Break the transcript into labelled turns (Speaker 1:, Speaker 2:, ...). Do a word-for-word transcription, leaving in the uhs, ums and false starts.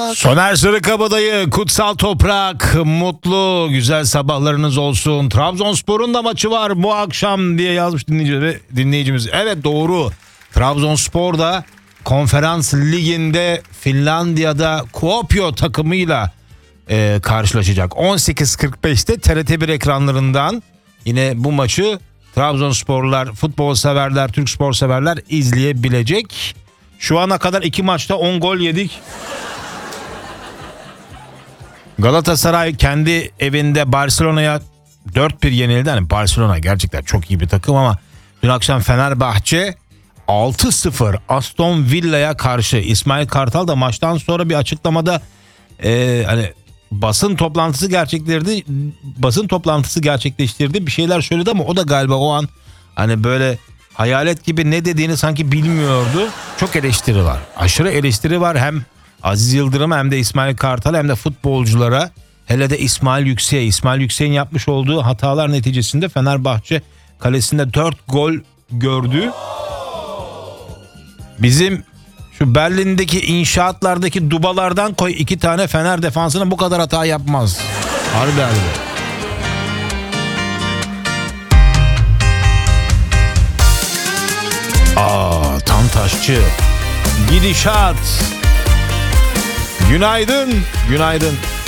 Speaker 1: toprak.
Speaker 2: Soner Sarıkabadayı, kutsal toprak, mutlu güzel sabahlarınız olsun. Trabzonspor'un da maçı var bu akşam diye yazmış dinleyici, dinleyicimiz. Evet, doğru. Trabzonspor da Konferans Ligi'nde Finlandiya'da Kuopio takımıyla e, karşılaşacak. on sekiz kırk beşte T R T bir ekranlarından yine bu maçı Trabzonsporlular, futbol severler, Türk spor severler izleyebilecek. Şu ana kadar iki maçta on gol yedik. Galatasaray kendi evinde Barcelona'ya dört bir yenildi. Yani Barcelona gerçekten çok iyi bir takım ama dün akşam Fenerbahçe altı sıfır Aston Villa'ya karşı. İsmail Kartal da maçtan sonra bir açıklamada e, hani basın toplantısı gerçekleştirdi. Basın toplantısı gerçekleştirdi. Bir şeyler söyledi ama o da galiba o an hani böyle hayalet gibi ne dediğini sanki bilmiyordu. Çok eleştiri var. Aşırı eleştiri var. Hem Aziz Yıldırım hem de İsmail Kartal hem de futbolculara, hele de İsmail Yüksek'e. İsmail Yüksek'in yapmış olduğu hatalar neticesinde Fenerbahçe kalesinde dört gol gördü. Bizim şu Berlin'deki inşaatlardaki dubalardan koy iki tane, Fener defansına bu kadar hata yapmaz. Harbi harbi. Aa, Tantaşçı. Gidişat. Günaydın, günaydın.